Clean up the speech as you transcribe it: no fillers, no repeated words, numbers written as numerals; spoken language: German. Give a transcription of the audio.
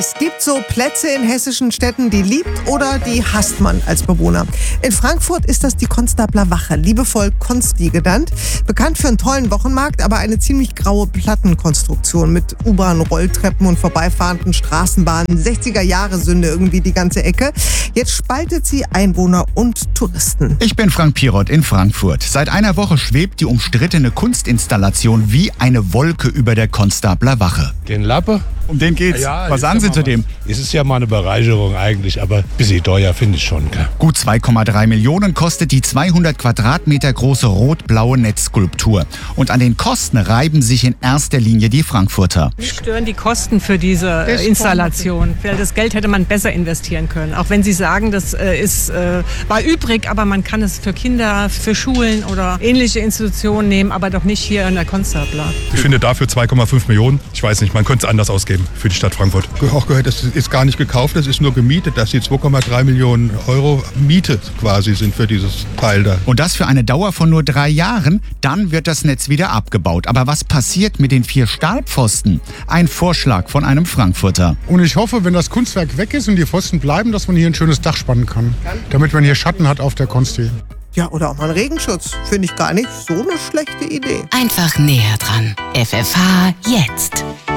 Es gibt so Plätze in hessischen Städten, die liebt oder die hasst man als Bewohner. In Frankfurt ist das die Konstabler Wache, liebevoll Konsti genannt. Bekannt für einen tollen Wochenmarkt, aber eine ziemlich graue Plattenkonstruktion mit U-Bahn-Rolltreppen und vorbeifahrenden Straßenbahnen. 60er-Jahre-Sünde irgendwie die ganze Ecke. Jetzt spaltet sie Einwohner und Touristen. Ich bin Frank Pirot in Frankfurt. Seit einer Woche schwebt die umstrittene Kunstinstallation wie eine Wolke über der Konstabler Wache. Den Lappe? Um den geht's. Ja, was sagen Sie zu dem? Es ist ja mal eine Bereicherung eigentlich, aber ein bisschen teuer finde ich schon. Gell? Gut 2,3 Millionen kostet die 200 Quadratmeter große rot-blaue Netzskulptur. Und an den Kosten reiben sich in erster Linie die Frankfurter. Mich stören die Kosten für diese Installation. Weil das Geld hätte man besser investieren können. Auch wenn Sie sagen, das war übrig, aber man kann es für Kinder, für Schulen oder ähnliche Institutionen nehmen, aber doch nicht hier in der Konstabler. Ich finde dafür 2,5 Millionen, ich weiß nicht, man könnte es anders ausgeben für die Stadt Frankfurt. Auch gehört, das ist gar nicht gekauft, das ist nur gemietet, dass die 2,3 Millionen Euro Miete quasi sind für dieses Teil da. Und das für eine Dauer von nur 3 Jahren, dann wird das Netz wieder abgebaut. Aber was passiert mit den 4 Stahlpfosten? Ein Vorschlag von einem Frankfurter. Und ich hoffe, wenn das Kunstwerk weg ist und die Pfosten bleiben, dass man hier ein schönes Dach spannen kann, damit man hier Schatten hat auf der Konsti. Ja, oder auch mal einen Regenschutz. Finde ich gar nicht so eine schlechte Idee. Einfach näher dran. FFH jetzt.